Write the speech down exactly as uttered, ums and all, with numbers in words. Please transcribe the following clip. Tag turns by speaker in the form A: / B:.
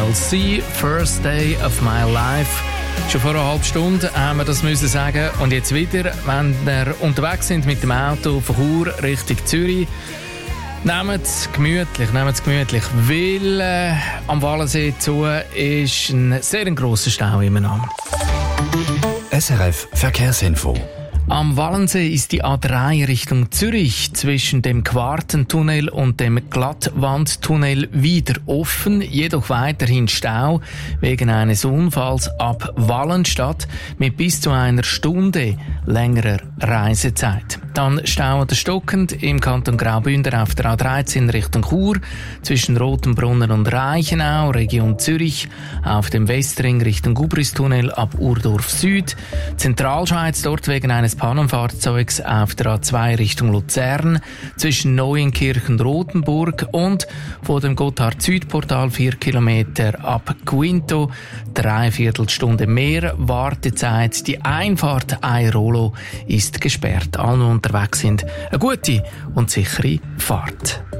A: L C, First Day of My Life. Schon vor einer halben Stunde haben wir das müssen sagen. Und jetzt wieder, wenn wir unterwegs sind mit dem Auto von Chur Richtung Zürich, nehmt es gemütlich, nehmt es gemütlich, weil äh, am Wallensee zu ist ein sehr grosser Stau immer noch.
B: S R F Verkehrsinfo.
A: Am Wallensee ist die A drei Richtung Zürich zwischen dem Quartentunnel und dem Glattwandtunnel wieder offen, jedoch weiterhin Stau wegen eines Unfalls ab Wallenstadt mit bis zu einer Stunde längerer Reisezeit. Dann Stau oder stockend im Kanton Graubünden auf der A dreizehn Richtung Chur zwischen Rotenbrunnen und Reichenau, Region Zürich, auf dem Westring Richtung Gubristunnel ab Urdorf Süd, Zentralschweiz dort wegen eines Pannenfahrzeugs auf der A zwei Richtung Luzern zwischen Neuenkirchen und Rotenburg und vor dem Gotthard-Süd-Portal vier Kilometer ab Quinto, dreiviertel Stunde mehr Wartezeit. Die Einfahrt Airolo ist gesperrt. Alle unterwegs sind eine gute und sichere Fahrt.